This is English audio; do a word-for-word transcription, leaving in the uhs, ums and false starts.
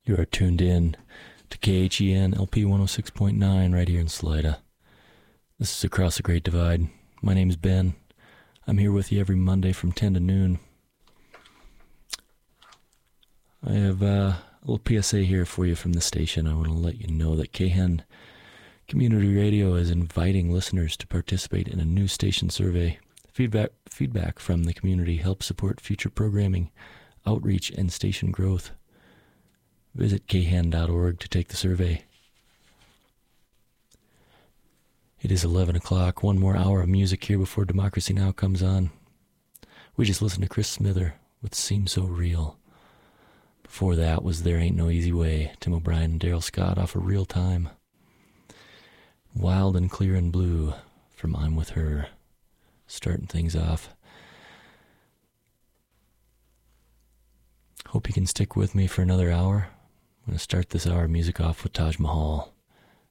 You are tuned in to K H E N L P one oh six point nine right here in Salida. This is Across the Great Divide. My name is Ben. I'm here with you every Monday from ten to noon. I have uh, a little P S A here for you from the station. I want to let you know that K H E N Community Radio is inviting listeners to participate in a new station survey. Feedback, feedback from the community helps support future programming, outreach, and station growth. Visit k h e n dot org to take the survey. It is eleven o'clock. One more hour of music here before Democracy Now! Comes on. We just listened to Chris Smither with Seems So Real. Before that was There Ain't No Easy Way, Tim O'Brien and Daryl Scott off of Real Time. Wild and Clear and Blue from I'm With Her. Starting things off. Hope you can stick with me for another hour. I'm going to start this hour of music off with Taj Mahal.